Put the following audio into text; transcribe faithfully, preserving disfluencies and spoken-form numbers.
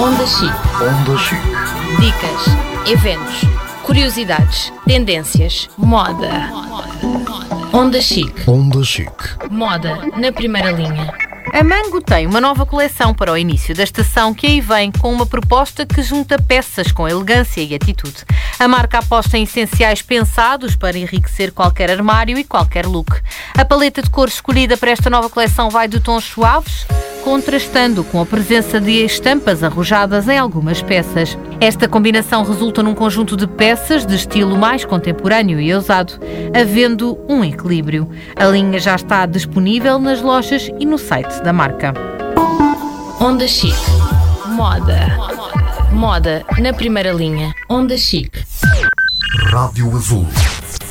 Onda Chic. Onda Chic. Dicas, eventos, curiosidades, tendências, moda. Onda Chic. Onda Chic. Moda na primeira linha. A Mango tem uma nova coleção para o início da estação que aí vem com uma proposta que junta peças com elegância e atitude. A marca aposta em essenciais pensados para enriquecer qualquer armário e qualquer look. A paleta de cores escolhida para esta nova coleção vai de tons suaves, contrastando com a presença de estampas arrojadas em algumas peças. Esta combinação resulta num conjunto de peças de estilo mais contemporâneo e ousado, havendo um equilíbrio. A linha já está disponível nas lojas e no site da marca. Onda Chic. Moda. Moda na primeira linha. Onda Chic. Rádio Azul.